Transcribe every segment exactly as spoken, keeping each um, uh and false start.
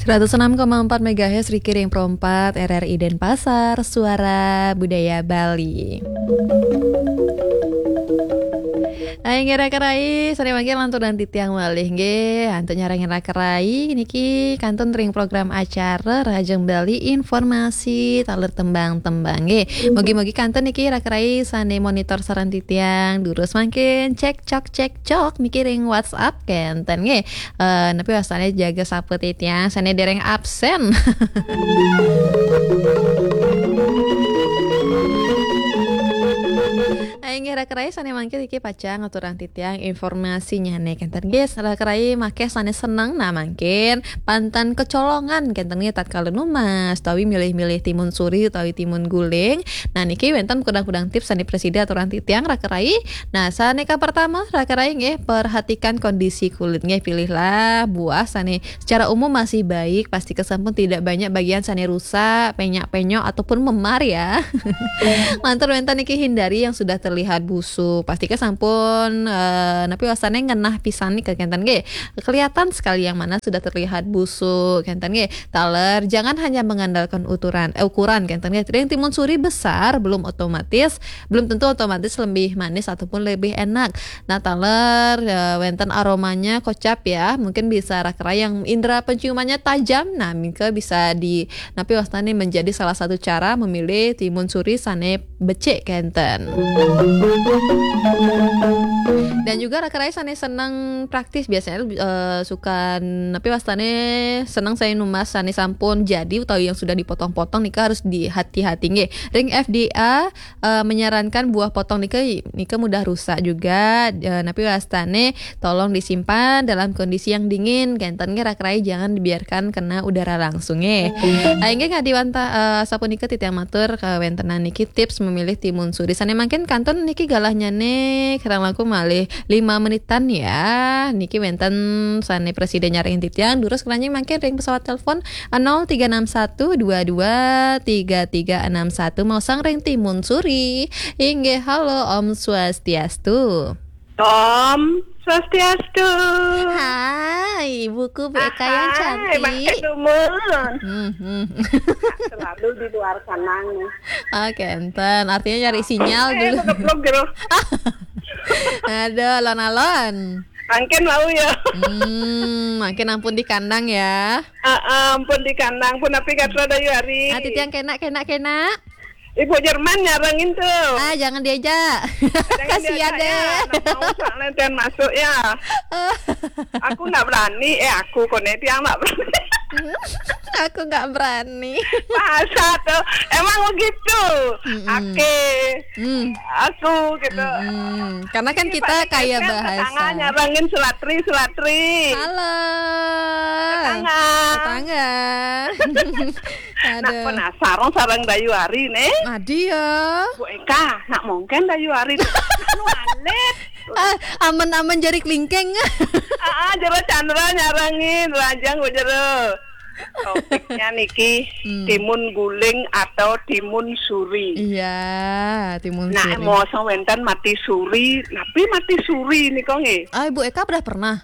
seratus enam koma empat megahertz Riki Ring Pro empat R R I Denpasar, Suara Budaya Bali. Aing ngira-kerai sari mangke lantur dan titiang malih nggih hantu nyarang ngira-kerai niki kantun ring program acara Rajeng Bali informasi taler tembang-tembang nggih. Mugi-mugi kantun niki ra-kerai sane monitor saran titiang durus mangkin cek cok cek cok niki ring WhatsApp kenten nggih. Eh nepi wasane jaga sapu titiang sane dereng absen. Aing ra-kerai sane mangke iki pacang aturan titiang informasinya nih kenten geus ra-kerai make sane seneng nah mangkin pantan kecolongan kenten ge tatkala nu mas tawi milih-milih timun suri utawi timun guling. Nah niki wenten kudang-kudang tips sane presiden aturan titiang ra-kerai. Nah sane ka pertama ra-kerai nggih perhatikan kondisi kulit nggih, pilihlah buah sane secara umum masih baik, pasti kesampun tidak banyak bagian sane rusak, penyak-penyok ataupun memar ya. Mantur wenten niki hindari yang sudah terlihat busuk, pastikan sampun uh, napi wasane ngenah pisan nih ke kenten ge kelihatan sekali yang mana sudah terlihat busuk kenten ge taler jangan hanya mengandalkan ukuran eh, ukuran kenten ge yang timun suri besar belum otomatis belum tentu otomatis lebih manis ataupun lebih enak. Nah taler uh, wenten aromanya kocap ya, mungkin bisa ra-kerai yang indera penciumannya tajam. Nah mingke bisa di napi wasane menjadi salah satu cara memilih timun suri sane becek kenten. Dan juga ra-kerai sane seneng praktis biasanya uh, suka tapi wastane seneng saya numas sane sampun jadi utawi yang sudah dipotong-potong nika harus dihati-hati nggih. Ring F D A uh, menyarankan buah potong nika nika mudah rusak juga uh, tapi wastane tolong disimpan dalam kondisi yang dingin kenten ge ra-kerai jangan dibiarkan kena udara langsung nggih. Aing ge ngadiwantah uh, sapunika titiang matur ka wentenan niki tips memilih timun suri sane mangkin kanton niki galahnya nih kerang langkung malih lima menitan ya. Niki wenten sane presiden nyaring titiang durus keranjing mangkin ring pesawat telepon nol tiga enam satu dua dua tiga tiga enam satu mau sang ring timun suri. Inggih halo Om Swastiastu. Om Swastiastu. Hai, ibuku B K yang cantik. Hai, Dumun. Hmm, hmm. Selalu di luar sana. Ah, kenten. Artinya nyari sinyal dulu. Eh, blok gitu. Ada alon-alon. Makin mau ya. Hmm, makin ampun di kandang ya. Uh, ampun di kandang pun tapi katra dayu hari. Ah, titiang kena kena kena. Ibu Jerman nyarangin tuh. Ah, jangan diajak. Kasihan deh. Ya, mau soalnya dan masuk ya. Aku nggak berani. Eh aku konet yang nggak berani. Aku nggak berani. Masa tuh emang begitu. Oke. Mm. Aku gitu. Mm-mm. Karena kan kita kaya bahasa. Tetangga nyarangin selatri selatri. Halo. Tetangga. Tetangga. Nak penasaran sarang dayu hari nih. Adi ya. Bu Eka, nak mungkin dayu hari anu alit. Ah, aman-aman jari kelingkeng. Ah, jero Chandra nyarangin ranjang bu jero. Topiknya niki hmm. timun guling atau timun suri. Iya, timun nah, suri. Nah, mau sawenten mati suri, tapi mati suri nih kok nggih. Ah, Ibu Eka pernah pernah.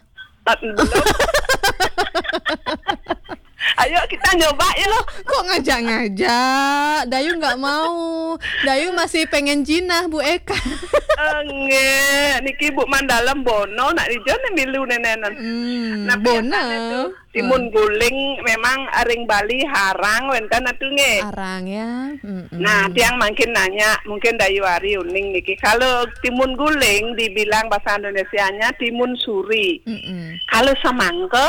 Ayo kita nyoba ya. Kok ngajak-ngajak? Dayu nggak mau. Dayu masih pengen jinah Bu Eka. Enggak, niki Bu Mandalem bono nak dijon milu nenenan. Hmm, nah, bono. Timun guling memang aring Bali harang wenten atuh nge. Harang ya. Mm-mm. Nah, tiang makin nanya, mungkin dayu hari uning niki. Kalau timun guling dibilang bahasa Indonesianya timun suri. Mm-mm. Kalau semangka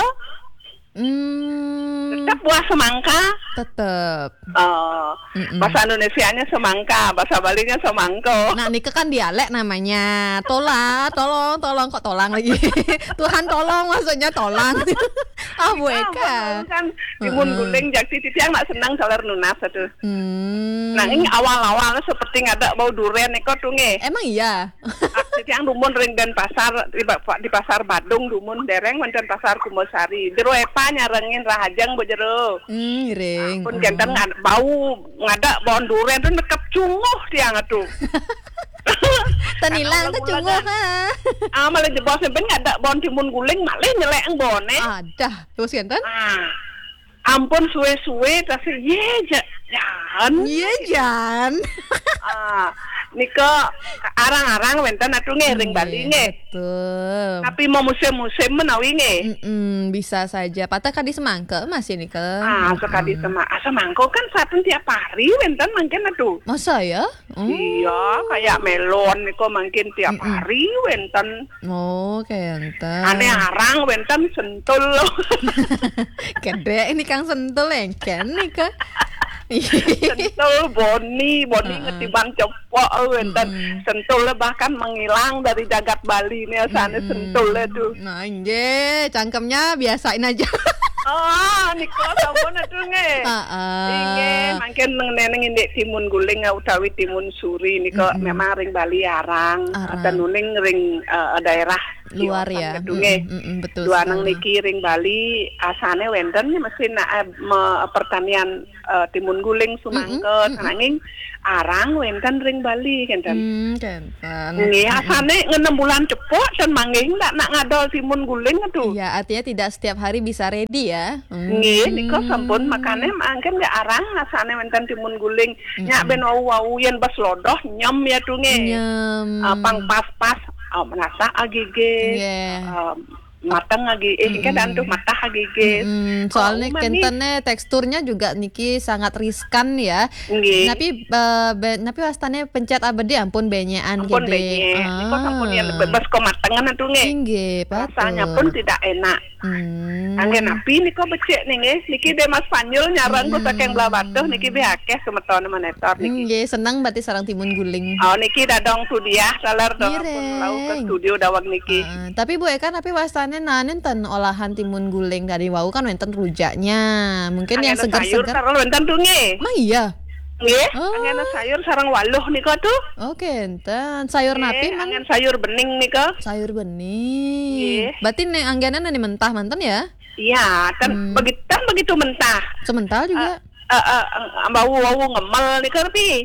Hmm, tetap buah semangka. tetap. Oh, bahasa Indonesianya semangka, bahasa Balinya semangko. Nah, Nike kan dialek namanya. Tola, tolong, tolong kok tolang lagi. Tuhan tolong maksudnya tolang. Ah, Bu Eka. Kan timun guling jakti titiang nak senang saler nunas atuh. Hmm. Nah, ini awal-awalnya seperti ngada bau durian eko tuh nge. Emang iya. Titiang dumun ring dan pasar di, di pasar Badung dumun dereng wonten pasar Kumbasari. Jero epa nyarengin rahajang bo jero. Hmm, ring. Pun jantan ngada, bau ngada bau durian tuh nekep cunguh tiang atuh. Tenilang tuh cunguh ha. Ah malah jebol sampean ngada bau timun guling malah nyelek bone. Ada. Terus kan? Ah. ampun suwe-suwe tapi ye jangan. Iya Jan. Ah, nika arang-arang wenten atuh nge ring Bali nge. Betul. Tapi mau musim-musim menawi nge. Mm-mm, bisa saja. Patah kadi semangka masih nih ke. Ah, sekali sama asa mangko kan saben tiap hari wenten mangken atuh. Masa ya? Hmm. Iya, kayak melon niko mangkin tiap Mm-mm. hari wenten. Oh, kayak ente. Ane arang wenten sentul. Gede ini Kang Sentul lengken nih ke. Sentul boni, boni Uh-uh. ngetiban cepok wenten. Mm-mm. Sentul bahkan menghilang dari jagat Bali nih asane sentul itu. Nah, inge, cangkemnya biasain aja. Ah, niko sampun atuh nge. Heeh. Inge, mangken neneng indek timun guling utawi timun suri niko Mm-mm. memang ring Bali arang, Arang. dan nuning ring eh, daerah Luar Siosan ya. gitu, nge. Mm-mm, mm-mm, betul. Dua nang sekali. niki ring Bali asane wenten mesin eh, me- pertanian eh, timun guling sumangke Mm-mm, nanging arang wenten ring Bali kenten. Hmm, kenten. Nggih, asane ngenem bulan cepok dan manging ndak nak ngadol timun guling atuh. Iya, artinya tidak setiap hari bisa ready ya. Hmm. Nggih, niko sampun makane mangken nggak arang asane wenten timun guling. Nyak ben wau yen bas lodoh nyem ya tuh nge. Nyem. Ah, pang pas-pas oh, merasa agege. Iya. Ah, matang agi eh kan antuh matah agege. Hmm, soalnya Oh, manis. kentennya teksturnya juga niki sangat riskan ya. Nggih. Tapi eh, be, tapi wastane pencet abadi ampun benyean Ampun gede. benye. Niko sampun yen bebas ko matengan atuh nge. Inggih, Rasanya betul. pun tidak enak. Hmm. Angin api niko becek nih nge. Niki de Mas Spanyol nyarang ku saking belah batuh niki be akeh semeton menetor niki. Inggih, senang berarti sarang timun guling. Oh niki dadong tu dia salar dong pun Mireng. lau ke studio dawang niki. Ah, tapi Bu Eka tapi wastane nanen ten olahan timun guling dari wau kan wenten rujaknya. Mungkin yang Angin sayur segar-segar. sareng wenten tuh nge. Emang iya. Nggih, Oh. angin sayur sareng waluh niko tuh. Oke, enten sayur napi Nggih, mang angin sayur bening niko. sayur bening. Nggih. Berarti nih angganan nih mentah manten ya? Iya, kan Hmm. begitu kan begitu mentah. Semental juga. Eh eh bau bau ngemel niko tapi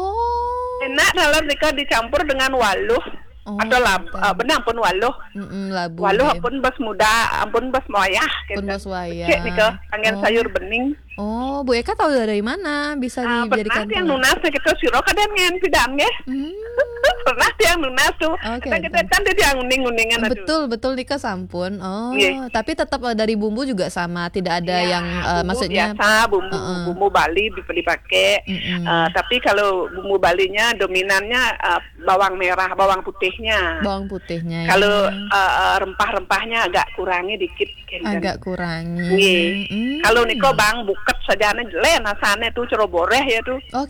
Oh. enak kalau niko dicampur dengan waluh. Oh, Atau lab, enten. eh, benar pun waluh. Mm-mm, labu. Waluh deh. pun bas muda, ampun bas moyah. Pun bas wayah. Cek niko, angin Oh. sayur bening. Oh, Bu Eka tahu dari mana bisa Ah, dijadikan pernah yang telur? nunas kita siro kadang ngen pidam ya. Hmm. Pernah yang nunas tuh. Oke, Kita kita enten. kan dia yang uning-uningan aduh. Betul, betul Nika sampun. Oh, Nggih. tapi tetap eh, dari bumbu juga sama, tidak ada Ya, yang eh, bumbu maksudnya biasa bumbu Uh-uh. bumbu Bali bisa dipakai. Mm-mm. Eh, tapi kalau bumbu Balinya dominannya eh, bawang merah, bawang putihnya. bawang putihnya. ya. Kalau eh, eh, rempah-rempahnya agak kurangi dikit. Kenten. agak kurangi. Nggih. Hmm. Kalau niko bang buket sajane le nasane tuh ceroboreh ya tuh. Oh,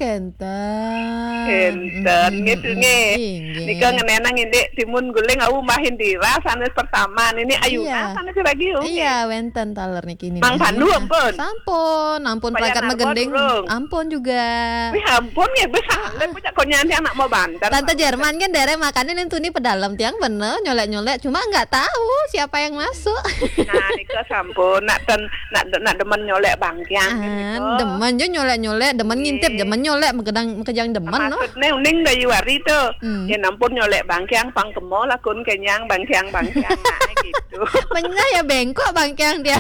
kenten. Enten Mm-mm, gitu mm-mm. nge. Inggih. Nika ngenenang indek timun guling au mahin dira sanes pertama ini Iya. ayuna sanes lagi oh, Iya, wenten taler niki ini. Mang Pandu ampun. Sampun, ampun Bayar perakat narko megending. durung. Ampun juga. Wih ampun ya bisa le punya konyanti anak mau bantar. Tante Jerman kan daerah makannya yang tuni pedalam tiang bener nyolek-nyolek cuma nggak tahu siapa yang masuk. Nah nika sampun nak ten nak nak demen nyolek bangkiang Ah, demen jo nyolek-nyolek, demen ngintip, demen nyolek mekejang mekejang demen no. Maksudnya uning dari wari tuh. Hmm. Ya nampun nyolek bangkiang pang kemo lakun kenyang bangkiang bangkiang nah gitu. Bener ya bengkok bangkiang dia.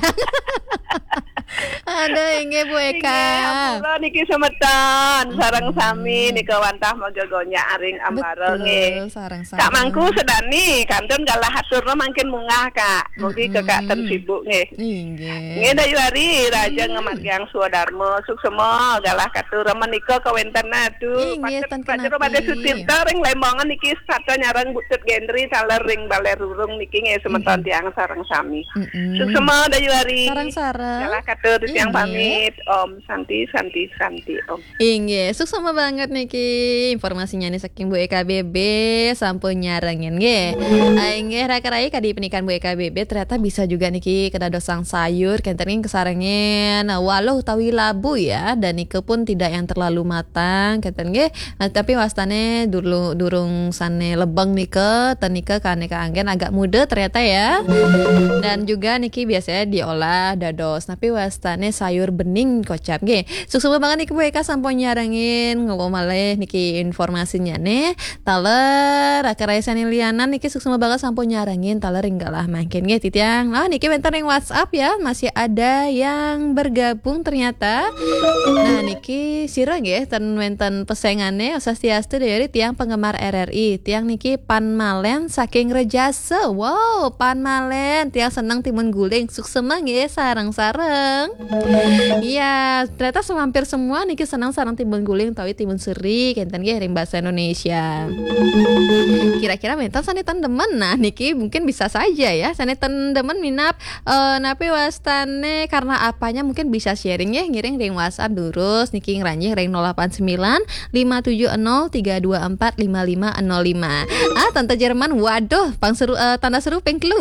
Aduh, inge Bu Eka. Ampura niki semeton sareng sami nika wantah mojogonya aring ambaro nge. Betul, sarang-sarang. Kak mangku sedani kantun galah haturna mangkin mungah Kak. Mugi ke Kak ten sibuk nge. Inge. Nge dayu hari raja ngemat yang suadarmo suk semua galah katur menika kawentena tuh. Inge, Pacet ten pacet kenapi. pada sutirta ring lemongan niki satu nyarang butut gendri saler ring balerurung niki nge semeton tiang sareng sami. Mm-mm. Suk semua dayu hari. Sarang-sarang. Galah katur tiang Inge. pamit Om Santi Santi Santi Om. Inge, suk sama banget niki informasinya nih saking Bu Eka B B sampun nyarengin nge. Inge raka-rai kadi penikan Bu Eka B B ternyata bisa juga niki kedadosang sayur kentening kesarengin walau utawi labu ya dan nike pun tidak yang terlalu matang kenten nge. Nah, tapi wastane dulu durung sane lebeng nike tenike kaneka anggen agak muda ternyata ya. Dan juga niki biasanya diolah dados tapi wastane sayur bening kocap ge. Sukses banget niki Bu Eka sampun nyarengin ngobrol malih niki informasinya nih. Taler akaraisan lianan niki sukses banget sampun nyarengin taler inggalah mangkin ge titiang. Nah niki bentar yang WhatsApp ya masih ada yang bergabung ternyata. Nah niki sira nggih ten wenten pesengane Swastiastu dari tiang penggemar R R I. Tiang niki Pan Malen saking Rejase. Wow, Pan Malen tiang senang timun guling. Sukses nggih sareng-sareng. Iya, ternyata hampir semua niki senang sareng timun guling tawi timun seri kenten nggih ring bahasa Indonesia. Kira-kira mentan sanetan demen. Nah niki mungkin bisa saja ya sanetan demen minap uh, napi wastane karena apanya mungkin bisa sharing ya ngiring ring WhatsApp durus niki ngranjing ring nol delapan sembilan lima tujuh nol tiga dua empat lima lima nol lima. Ah tante Jerman waduh pang seru uh, tanda seru pengklu.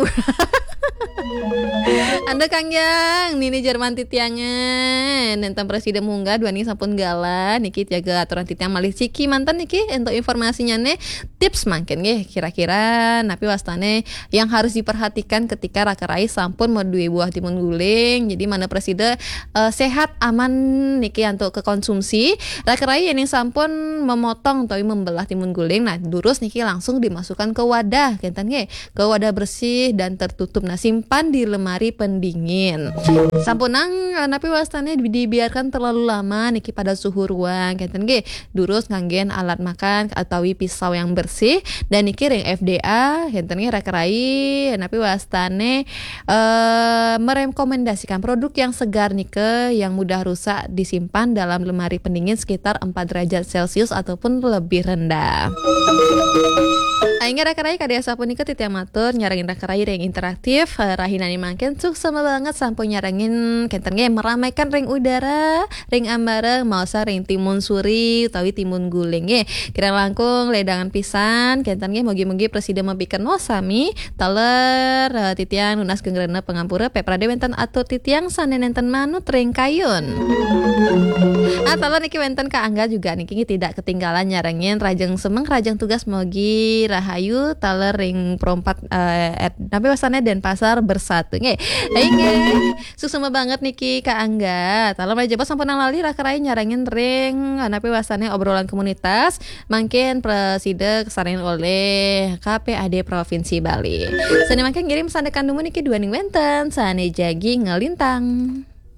Anda Kang Yang Nini Jerman titiangan nenten presiden munggah dua nih sampun gala niki jaga aturan titiang malih ciki mantan niki untuk informasinya nih tips mangken nggih kira-kira napi wastane yang harus diperhatikan ketika rakarai sampun medue buah timun guling jadi mana presiden uh, sehat aman niki untuk kekonsumsi rakarai yang sampun memotong atau membelah timun guling nah durus niki langsung dimasukkan ke wadah kenten nggih ke wadah bersih dan tertutup nah simpan di lemari pendingin. Sampunang napi wastane dibiarkan terlalu lama niki pada suhu ruang kenten nggih durus nganggen alat makan atawi pisau yang bersih dan niki ring F D A kenten nggih rakarai napi wastane uh, merekomendasikan produk yang segar nike yang mudah rusak disimpan dalam lemari pendingin sekitar empat derajat Celcius ataupun lebih rendah. Aingga rakarai kadya sampun nike titiang matur nyarengin rakarai ring interaktif rahinani mangken sukses banget sampun nyarengin kenten nggih meramaikan ring udara ring ambareng maosa ring timun suri utawi timun guling nggih kira langkung ledangan pisan kenten nggih mugi-mugi presiden mabikeun sami taler uh, titiang lunas geunggreunna pengampura peprade wenten atur titiang sanenenten manut ring kayun. Ah taler niki wenten Ka Angga juga niki tidak ketinggalan nyarengin rajeng semeng rajeng tugas mogi rahayu taler ring perompat uh, napi wasane Denpasar bersatu nggih. Aingge sukses banget niki Ka Angga. Taler mah jabat sampun lali rakarai nyarengin ring napi wasane obrolan komunitas mangkin presiden kesarean oleh K P A D Provinsi Bali. Sane mangkin ngirim sandekan dumu niki dua ning wenten sane jagi ngelintang.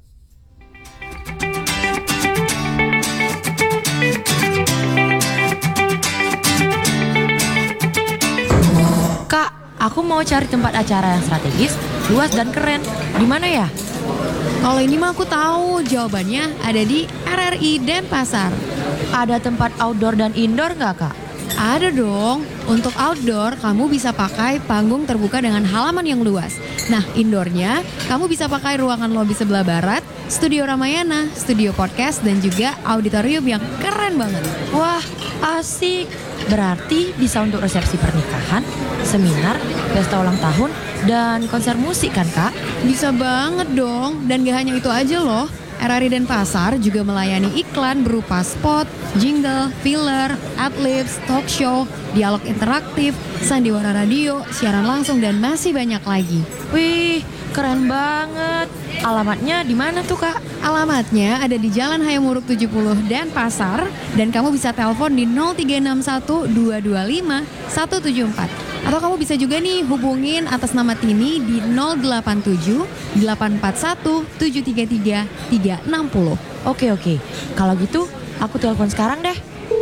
Kak, aku mau cari tempat acara yang strategis, luas dan keren. Di mana ya? Kalau ini mah aku tahu jawabannya ada di R R I Denpasar. Ada tempat outdoor dan indoor nggak Kak? Ada dong. Untuk outdoor, kamu bisa pakai panggung terbuka dengan halaman yang luas. Nah, indoornya, kamu bisa pakai ruangan lobi sebelah barat, studio Ramayana, studio podcast, dan juga auditorium yang keren banget. Wah, asik. Berarti bisa untuk resepsi pernikahan, seminar, pesta ulang tahun, dan konser musik kan Kak? Bisa banget dong. Dan gak hanya itu aja loh. R R I Denpasar juga melayani iklan berupa spot, jingle, filler, adlibs, talk show, dialog interaktif, sandiwara radio, siaran langsung, dan masih banyak lagi. Wih, keren banget. Alamatnya di mana tuh Kak? Alamatnya ada di Jalan Hayamuruk tujuh puluh Denpasar dan kamu bisa telepon di nol tiga enam satu dua dua lima satu tujuh empat. Atau kamu bisa juga nih hubungin atas nama Tini di nol delapan tujuh delapan empat satu tujuh tiga tiga tiga enam nol. Oke oke, kalau gitu aku telepon sekarang deh.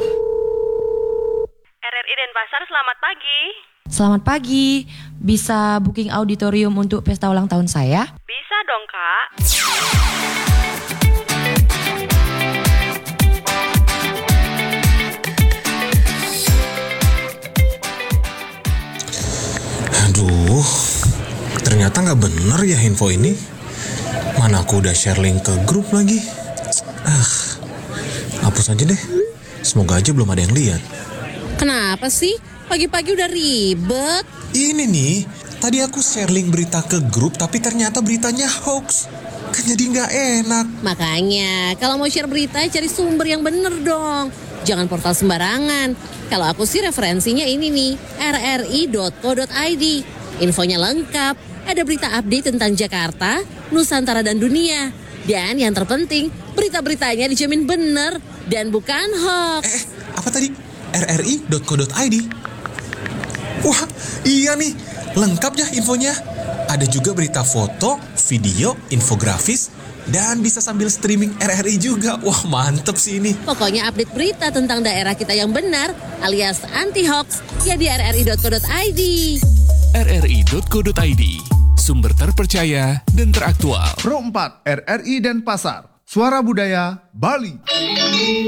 R R I Denpasar, selamat pagi. Selamat pagi, bisa booking auditorium untuk pesta ulang tahun saya? Bisa dong Kak. Aduh, ternyata nggak bener ya info ini. Mana aku udah share link ke grup lagi. Ah, hapus aja deh. Semoga aja belum ada yang lihat. Kenapa sih? Pagi-pagi udah ribet. Ini nih, tadi aku share link berita ke grup tapi ternyata beritanya hoax. Kan jadi nggak enak. Makanya, kalau mau share berita cari sumber yang bener dong. Jangan portal sembarangan. Kalau aku sih referensinya ini nih, r r i dot co dot i d. Infonya lengkap, ada berita update tentang Jakarta, Nusantara dan dunia. Dan yang terpenting, berita-beritanya dijamin benar dan bukan hoax. Eh, apa tadi? r r i dot co dot i d. Wah, iya nih. Lengkap ya infonya. Ada juga berita foto, video, infografis, dan bisa sambil streaming R R I juga. Wah, mantep sih ini. Pokoknya update berita tentang daerah kita yang benar alias anti-hoax ya di r r i dot co dot i d. r r i dot co dot i d, sumber terpercaya dan teraktual. Pro empat R R I Denpasar, Suara Budaya Bali.